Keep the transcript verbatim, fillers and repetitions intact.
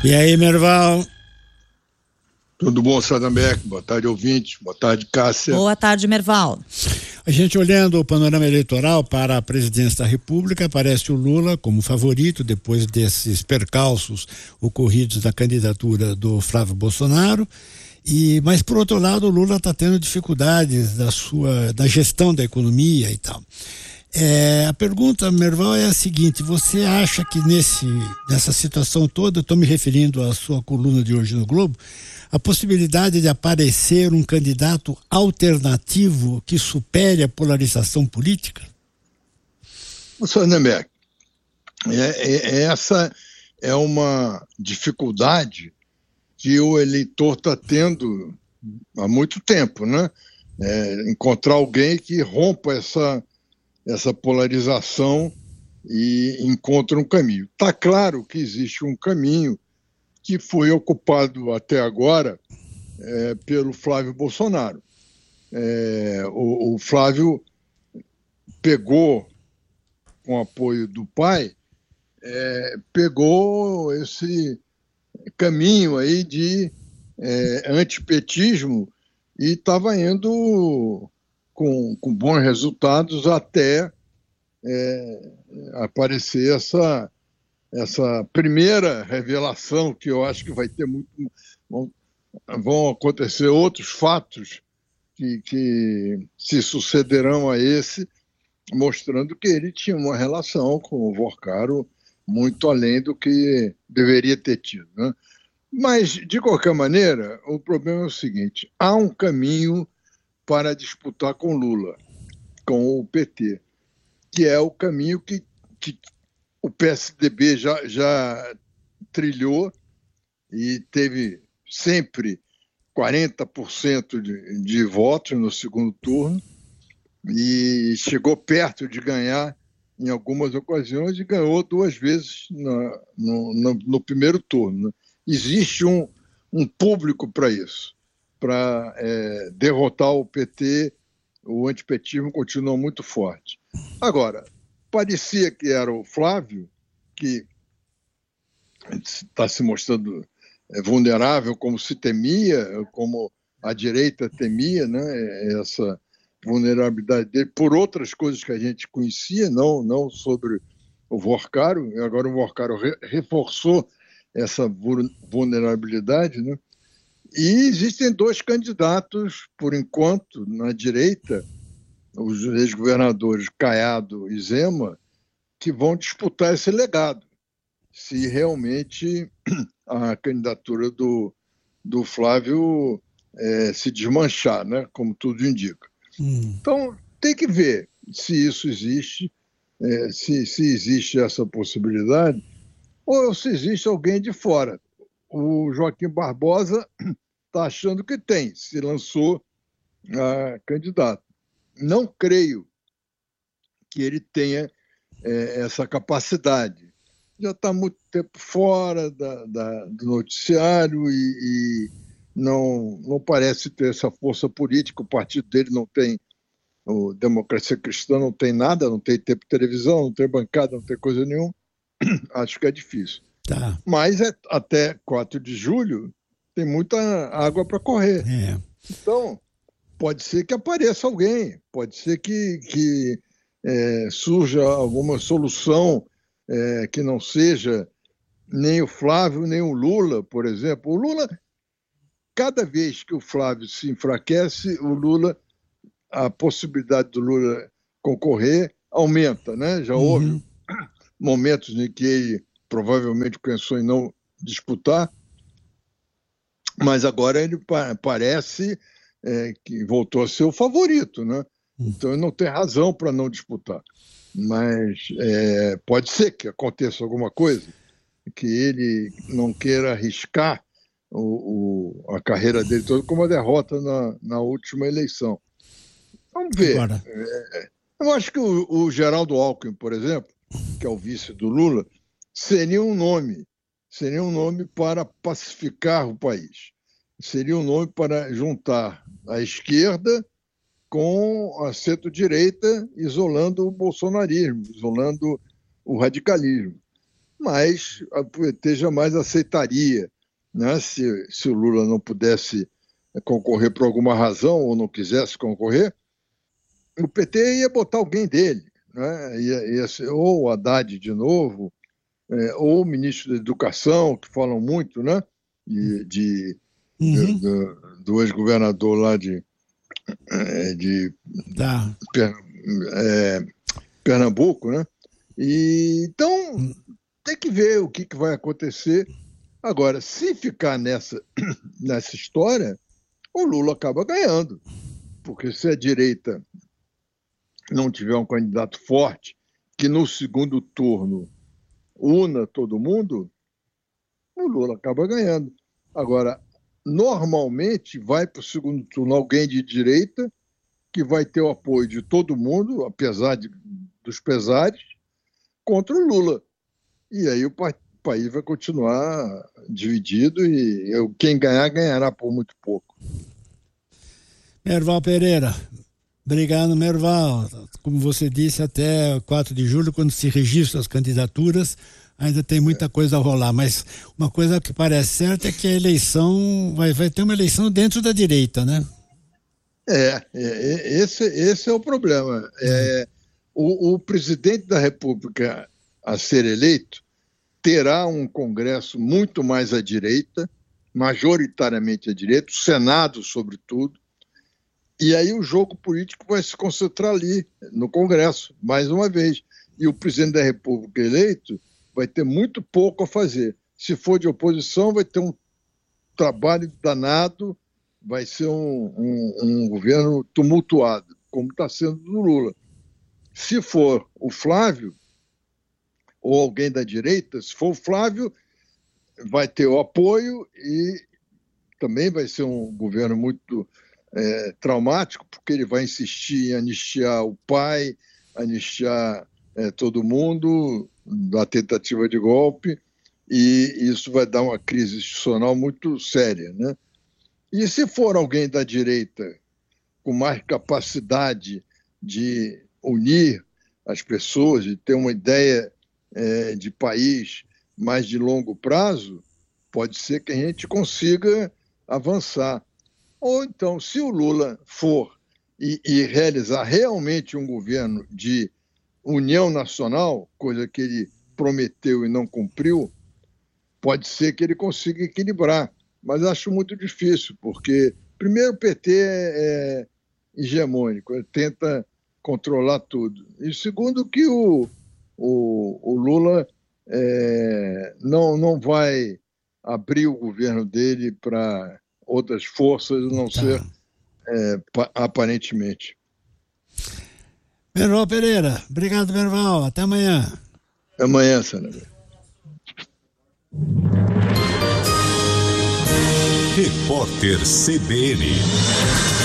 E aí, Merval? Tudo bom, Sadambeck? Boa tarde, ouvintes. Boa tarde, Cássia. Boa tarde, Merval. A gente olhando o panorama eleitoral para a presidência da República, aparece o Lula como favorito depois desses percalços ocorridos na candidatura do Flávio Bolsonaro. E, mas, por outro lado, o Lula está tendo dificuldades da sua, da gestão da economia e tal. É, a pergunta, Merval, é a seguinte: você acha que nesse, nessa situação toda, estou me referindo à sua coluna de hoje no Globo, a possibilidade de aparecer um candidato alternativo que supere a polarização política? Sadambeck, é, é, essa é uma dificuldade que o eleitor está tendo há muito tempo, né? É, encontrar alguém que rompa essa, essa polarização e encontre um caminho. Está claro que existe um caminho que foi ocupado até agora é, pelo Flávio Bolsonaro. É, o, o Flávio pegou, com apoio do pai, é, pegou esse caminho aí de é, antipetismo e estava indo com, com bons resultados até é, aparecer essa, essa primeira revelação, que eu acho que vai ter muito... Vão, vão acontecer outros fatos que, que se sucederão a esse, mostrando que ele tinha uma relação com o Vorcaro muito além do que deveria ter tido, né? Mas, de qualquer maneira, o problema é o seguinte: há um caminho para disputar com Lula, com o P T, que é o caminho que, que o P S D B já, já trilhou e teve sempre quarenta por cento de, de votos no segundo turno e chegou perto de ganhar em algumas ocasiões e ganhou duas vezes na, no, no, no primeiro turno, né? Existe um, um público para isso, para é, derrotar o P T. O antipetismo continua muito forte. Agora, parecia que era o Flávio, que está se mostrando vulnerável, como se temia, como a direita temia, né, essa vulnerabilidade dele, por outras coisas que a gente conhecia, não, não sobre o Vorcaro. Agora o Vorcaro re, reforçou essa vulnerabilidade, né? E existem dois candidatos, por enquanto, na direita, os ex-governadores Caiado e Zema, que vão disputar esse legado, se realmente a candidatura do, do Flávio é, se desmanchar, né? Como tudo indica. Hum. Então, tem que ver se isso existe, é, se, se existe essa possibilidade, ou se existe alguém de fora. O Joaquim Barbosa está achando que tem, se lançou a candidato. Não creio que ele tenha é, essa capacidade. Já está muito tempo fora da, da, do noticiário e, e não, não parece ter essa força política. O partido dele não tem, o Democracia Cristã não tem nada, não tem tempo de televisão, não tem bancada, não tem coisa nenhuma. Acho que é difícil. Tá. Mas é, até quatro de julho tem muita água para correr. É. Então, pode ser que apareça alguém, pode ser que, que é, surja alguma solução é, que não seja nem o Flávio, nem o Lula, por exemplo. O Lula, cada vez que o Flávio se enfraquece, o Lula, a possibilidade do Lula concorrer aumenta, né? Já houve uhum. momentos em que ele provavelmente pensou em não disputar, mas agora ele pa- parece é, que voltou a ser o favorito, né? Então ele não tem razão para não disputar. Mas é, pode ser que aconteça alguma coisa, que ele não queira arriscar o, o, a carreira dele toda com uma derrota na, na última eleição. Vamos ver. É, eu acho que o, o Geraldo Alckmin, por exemplo, que é o vice do Lula, seria um nome, seria um nome para pacificar o país. Seria um nome para juntar a esquerda com a centro-direita, isolando o bolsonarismo, isolando o radicalismo. mas o P T jamais aceitaria, né, se, se o Lula não pudesse concorrer por alguma razão ou não quisesse concorrer, o P T ia botar alguém dele, né, ia, ia ser ou o Haddad de novo, é, ou o ministro da Educação, que falam muito, né, de, de, uhum. do, do ex-governador lá de, de tá. é, Pernambuco, né? E, então, tem que ver o que, que vai acontecer. Agora, se ficar nessa, nessa história, o Lula acaba ganhando, porque se a direita não tiver um candidato forte, que no segundo turno una todo mundo, o Lula acaba ganhando. Agora, normalmente vai para o segundo turno alguém de direita que vai ter o apoio de todo mundo, apesar de, dos pesares, contra o Lula. E aí o pa- país vai continuar dividido e eu, quem ganhar, ganhará por muito pouco. Merval Pereira, obrigado, Merval. Como você disse, até quatro de julho, quando se registram as candidaturas, ainda tem muita coisa a rolar, mas uma coisa que parece certa é que a eleição, vai, vai ter uma eleição dentro da direita, né? É, é esse, esse é o problema. É, o, o presidente da República a ser eleito terá um Congresso muito mais à direita, majoritariamente à direita, o Senado, sobretudo, e aí o jogo político vai se concentrar ali, no Congresso, mais uma vez. E o presidente da República eleito vai ter muito pouco a fazer. Se for de oposição, vai ter um trabalho danado, vai ser um, um, um governo tumultuado, como está sendo do Lula. Se for o Flávio, ou alguém da direita, se for o Flávio, vai ter o apoio e também vai ser um governo muito é, traumático, porque ele vai insistir em anistiar o pai, anistiar é, todo mundo da tentativa de golpe, e isso vai dar uma crise institucional muito séria, né? E se for alguém da direita com mais capacidade de unir as pessoas, de ter uma ideia é, de país mais de longo prazo, pode ser que a gente consiga avançar. Ou então, se o Lula for e, e realizar realmente um governo de união nacional, coisa que ele prometeu e não cumpriu, pode ser que ele consiga equilibrar. Mas acho muito difícil, porque, primeiro, o P T é, é hegemônico, ele tenta controlar tudo. E, segundo, que o, o, o Lula é, não, não vai abrir o governo dele para outras forças, a não tá. ser é, aparentemente. Merval Pereira, obrigado, Merval. Até amanhã. Até amanhã, senador. Repórter C B N.